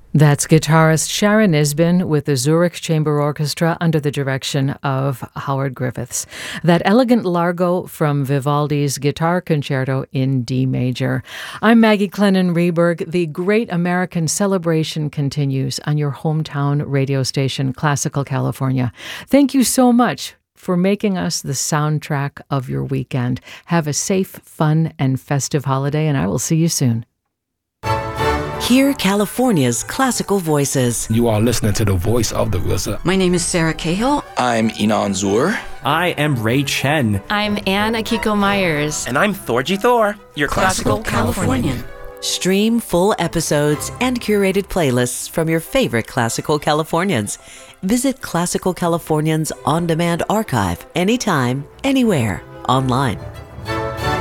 That's guitarist Sharon Isbin with the Zurich Chamber Orchestra under the direction of Howard Griffiths. That elegant Largo from Vivaldi's Guitar Concerto in D major. I'm Maggie Clennon Rehberg. The Great American Celebration continues on your hometown radio station, Classical California. Thank you so much for making us the soundtrack of your weekend. Have a safe, fun, and festive holiday, and I will see you soon. Hear California's classical voices. You are listening to the voice of the RZA. My name is Sarah Cahill. I'm Inan Zur. I am Ray Chen. I'm Anne Akiko Myers. And I'm Thorgy Thor, your Classical Californian. Stream full episodes and curated playlists from your favorite Classical Californians. Visit Classical Californians On Demand Archive anytime, anywhere, online.